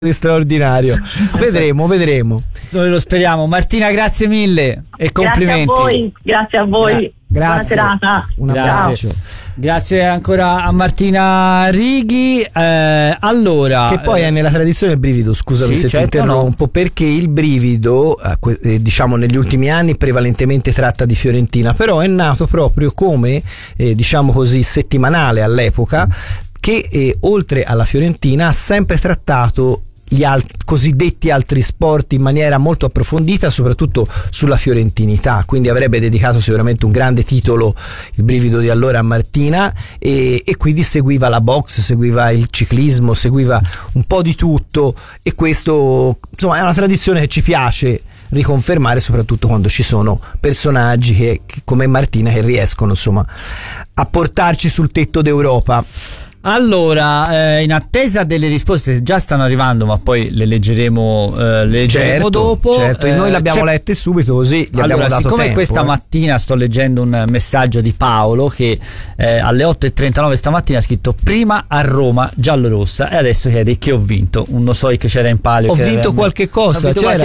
di straordinario. Vedremo. Noi lo speriamo. Martina, grazie mille e complimenti. Grazie a voi. Buona serata. Un abbraccio. Grazie ancora a Martina Righi. Allora, che poi è nella tradizione del brivido, scusami se ti interrompo, perché il brivido diciamo negli ultimi anni prevalentemente tratta di Fiorentina, però è nato proprio come diciamo così settimanale all'epoca, che oltre alla Fiorentina ha sempre trattato gli cosiddetti altri sport in maniera molto approfondita, soprattutto sulla fiorentinità, quindi avrebbe dedicato sicuramente un grande titolo, il brivido di allora, a Martina, e quindi seguiva la box, seguiva il ciclismo, seguiva un po' di tutto, e questo insomma è una tradizione che ci piace riconfermare, soprattutto quando ci sono personaggi che come Martina, che riescono insomma a portarci sul tetto d'Europa. Allora, in attesa delle risposte, già stanno arrivando, ma poi le leggeremo dopo. Certo, noi le abbiamo lette subito, così gli abbiamo dato siccome tempo. Questa mattina sto leggendo un messaggio di Paolo che alle 8:39 stamattina ha scritto: prima a Roma giallorossa, e adesso chiede che ho vinto. Non so che c'era in palio. Ho vinto qualche cosa, c'era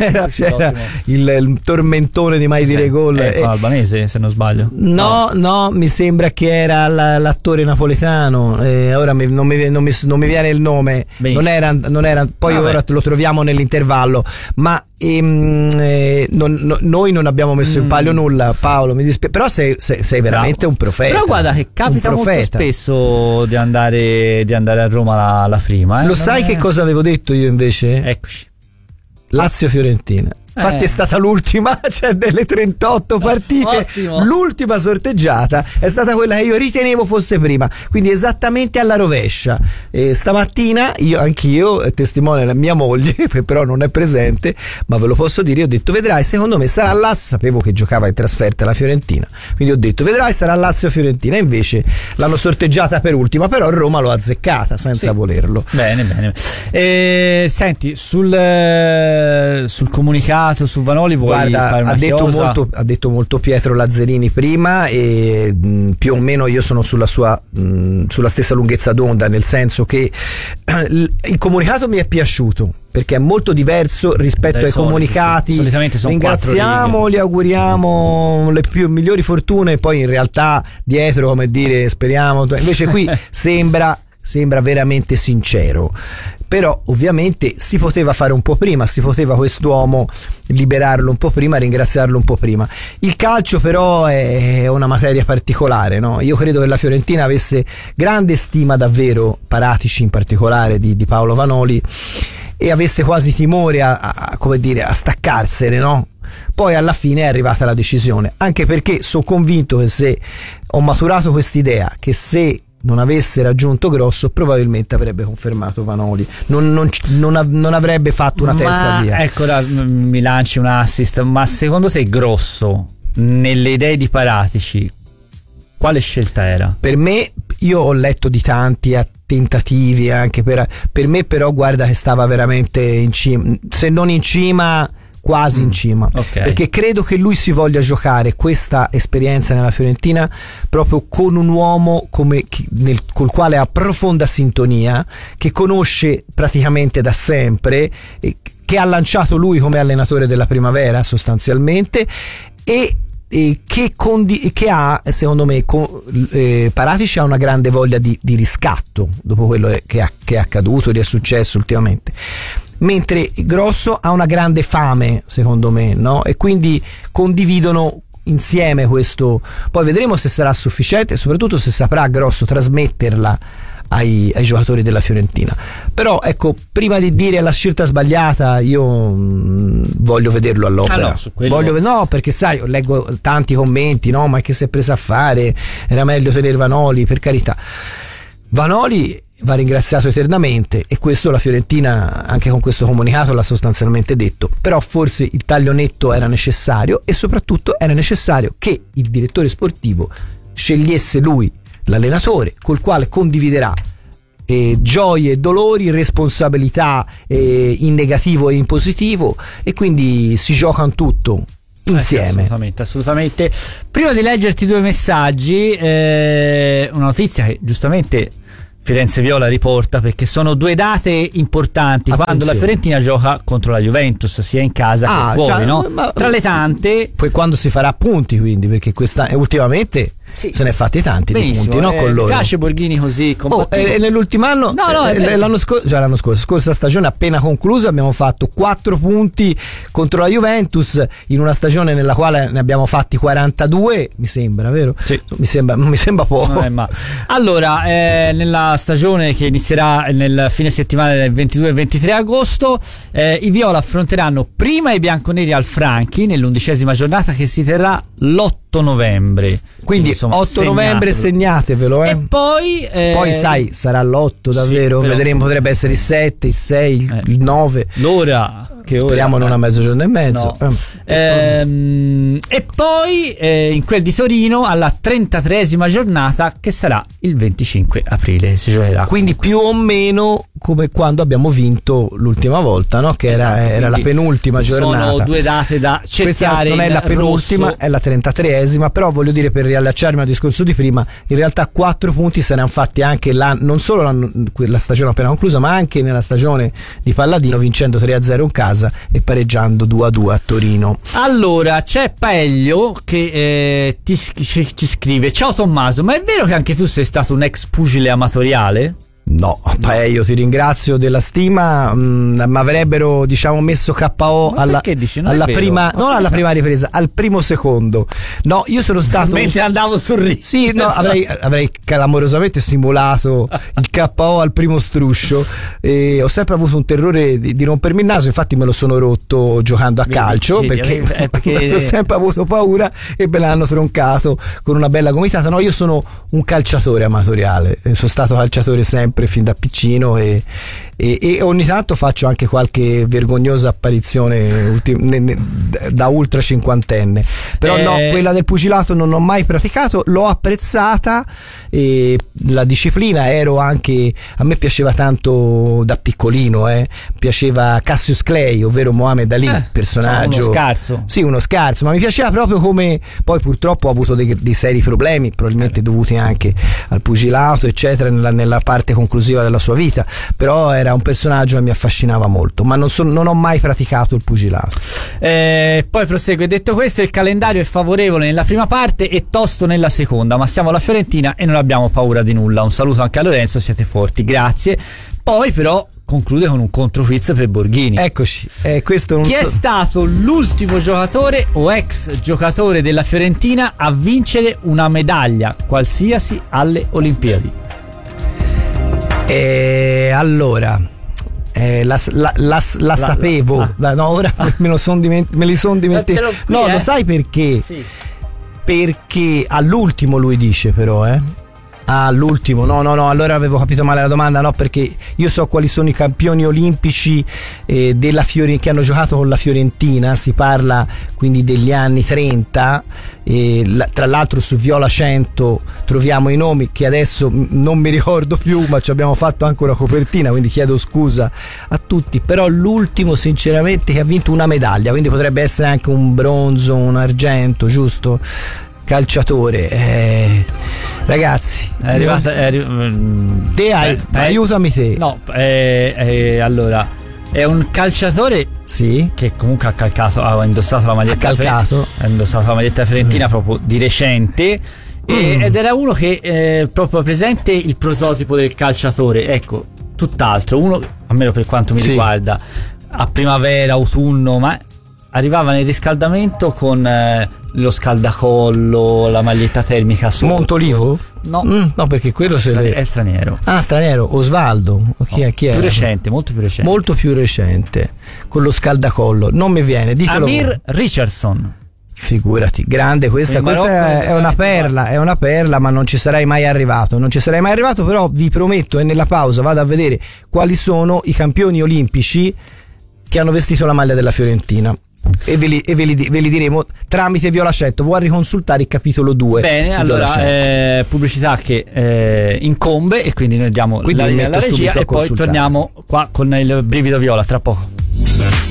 il tormentone di Mai Dire Gol. Albanese, se non sbaglio. No, mi sembra che era l'attore napoletano. Ora non mi viene il nome. Non era poi ora lo troviamo nell'intervallo, ma noi non abbiamo messo in palio nulla, Paolo, mi dispiace, però sei veramente un profeta. Però guarda che capita molto spesso di andare a Roma la prima. Lo sai che cosa avevo detto io invece? Eccoci. Lazio-Fiorentina. Infatti è stata l'ultima, cioè delle 38 partite, l'ultima sorteggiata è stata quella che io ritenevo fosse prima, quindi esattamente alla rovescia. Stamattina anch'io, testimone la mia moglie, che però non è presente, ma ve lo posso dire, ho detto vedrai, secondo me sarà Lazio, sapevo che giocava in trasferta la Fiorentina, quindi ho detto vedrai sarà Lazio-Fiorentina, invece l'hanno sorteggiata per ultima, però Roma l'ho azzeccata senza volerlo. Bene. Senti, sul comunicato su Vanoli vuoi fare una chiosa? Ha detto molto Pietro Lazzarini prima, e più o meno io sono sulla stessa lunghezza d'onda, nel senso che il comunicato mi è piaciuto perché è molto diverso rispetto ai comunicati. Solitamente sono ringraziamo, gli auguriamo le migliori fortune, e poi in realtà dietro, come dire, speriamo, invece qui sembra veramente sincero. Però ovviamente si poteva fare un po' prima, si poteva quest'uomo liberarlo un po' prima, ringraziarlo un po' prima. Il calcio però è una materia particolare, no? Io credo che la Fiorentina avesse grande stima davvero, Paratici in particolare, di Paolo Vanoli, e avesse quasi timore a staccarsene, no? Poi alla fine è arrivata la decisione, anche perché sono convinto che se ho maturato quest'idea, che se non avesse raggiunto Grosso probabilmente avrebbe confermato Vanoli, non avrebbe fatto una terza via. Ecco, mi lanci un assist, ma secondo te Grosso nelle idee di Paratici quale scelta era? Per me, io ho letto di tanti tentativi anche per me, però guarda che stava veramente in cima, se non in cima quasi in cima, perché credo che lui si voglia giocare questa esperienza nella Fiorentina proprio con un uomo col quale ha profonda sintonia, che conosce praticamente da sempre, che ha lanciato lui come allenatore della Primavera sostanzialmente, e che ha, secondo me, Paratici ha una grande voglia di riscatto dopo quello che è accaduto, che è successo ultimamente, mentre Grosso ha una grande fame, secondo me, no? E quindi condividono insieme questo. Poi vedremo se sarà sufficiente e soprattutto se saprà Grosso trasmetterla ai giocatori della Fiorentina. Però ecco, prima di dire la scelta sbagliata, io voglio vederlo all'opera. No, perché sai, leggo tanti commenti, no, ma che si è presa a fare, era meglio tenere Vanoli, per carità. Vanoli va ringraziato eternamente, e questo la Fiorentina anche con questo comunicato l'ha sostanzialmente detto, però forse il taglio netto era necessario, e soprattutto era necessario che il direttore sportivo scegliesse lui l'allenatore col quale condividerà gioie, dolori, responsabilità in negativo e in positivo, e quindi si gioca tutto insieme. . Prima di leggerti due messaggi, una notizia che giustamente Firenze Viola riporta, perché sono 2 date importanti. Attenzione. Quando la Fiorentina gioca contro la Juventus, sia in casa che fuori, no? Tra le tante. Poi quando si farà punti, quindi, perché ultimamente se ne è fatti tanti di punti, no? Con loro. Mi piace Borghini così combattivo. E nell'ultimo anno, l'anno scorso, scorsa stagione appena conclusa, abbiamo fatto 4 punti contro la Juventus in una stagione nella quale ne abbiamo fatti 42, mi sembra, vero? Sì. Mi sembra poco. Allora, nella stagione che inizierà nel fine settimana del 22 e 23 agosto, i Viola affronteranno prima i bianconeri al Franchi nell'11ª giornata, che si terrà l'8 novembre. Quindi insomma, 8 novembre segnatevelo. E poi sai, sarà l'8 davvero, vedremo, potrebbe essere il 7, il 6, il 9. L'ora che speriamo non a mezzogiorno e mezzo. No. E poi in quel di Torino alla 33esima giornata, che sarà il 25 aprile si giocherà. Quindi più o meno come quando abbiamo vinto l'ultima volta, no? Che era la penultima giornata. Sono 2 date da cercare. Questa non è la penultima, rosso. È la 33esima, però voglio dire, per riallacciarmi al discorso di prima, in realtà 4 punti se ne hanno fatti anche non solo la stagione appena conclusa, ma anche nella stagione di Palladino, vincendo 3-0 in casa e pareggiando 2-2 a Torino. Allora c'è Paelio che ci scrive: ciao Tommaso, ma è vero che anche tu sei stato un ex pugile amatoriale? No, Paelio, ti ringrazio della stima, ma avrebbero messo KO alla prima, non alla prima ripresa, al primo secondo. No, io sono stato mentre andavo sul ring. Sì, no, avrei clamorosamente simulato il KO al primo struscio, e ho sempre avuto un terrore di rompermi il naso, infatti me lo sono rotto giocando a calcio, perché ho sempre avuto paura e me l'hanno troncato con una bella gomitata. No, io sono un calciatore amatoriale, sono stato calciatore sempre fin da piccino e ogni tanto faccio anche qualche vergognosa apparizione da ultra cinquantenne, però no, quella del pugilato non ho mai praticato, l'ho apprezzata, e la disciplina a me piaceva tanto da piccolino, piaceva Cassius Clay, ovvero Muhammad Ali, personaggio uno scarso. Sì, uno scarso, ma mi piaceva proprio come. Poi purtroppo ho avuto dei seri problemi, probabilmente dovuti anche al pugilato eccetera, nella parte conclusiva della sua vita, però era un personaggio che mi affascinava molto, ma non ho mai praticato il pugilato. Poi prosegue: detto questo, il calendario è favorevole nella prima parte e tosto nella seconda, ma siamo alla Fiorentina e non abbiamo paura di nulla. Un saluto anche a Lorenzo, siete forti, grazie. Poi però conclude con un controquiz per Borghini. Eccoci, questo chi è stato l'ultimo giocatore o ex giocatore della Fiorentina a vincere una medaglia qualsiasi alle Olimpiadi? Allora la sapevo. No, ora me li sono dimenticato. No, lo sai perché? Sì. Perché all'ultimo lui dice, però all'ultimo no, allora avevo capito male la domanda. No, perché io so quali sono i campioni olimpici della che hanno giocato con la Fiorentina, si parla quindi degli anni 30, tra l'altro su Viola 100 troviamo i nomi che adesso non mi ricordo più, ma ci abbiamo fatto anche una copertina, quindi chiedo scusa a tutti, però l'ultimo sinceramente che ha vinto una medaglia, quindi potrebbe essere anche un bronzo, un argento, giusto? Calciatore, ragazzi, aiutami te. No, allora è un calciatore, sì, che comunque ha indossato la maglietta fiorentina proprio di recente, ed era uno che proprio presente il prototipo del calciatore, ecco, tutt'altro, uno, almeno per quanto mi riguarda, a primavera, autunno, ma arrivava nel riscaldamento con lo scaldacollo, la maglietta termica sotto. Montolivo? No, no, perché quello è straniero. Ah, straniero, Osvaldo. Chi è? Più recente, molto più recente. Molto più recente, con lo scaldacollo. Non mi viene, ditelo. Amir Richardson. Figurati, grande, questa è una perla, ma non ci sarei mai arrivato, però vi prometto, e nella pausa vado a vedere quali sono i campioni olimpici che hanno vestito la maglia della Fiorentina e ve li diremo tramite Viola 100. Vuoi riconsultare il capitolo 2? Bene, allora pubblicità che incombe, e quindi noi diamo la regia e poi torniamo qua con il brivido Viola tra poco.